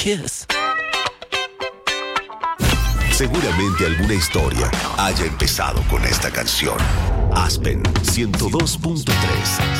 kiss. Seguramente alguna historia haya empezado con esta canción. Aspen 102.3